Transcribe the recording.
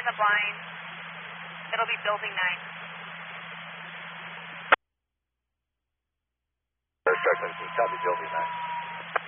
on the blind. It'll be building 9. Construction, copy building 9.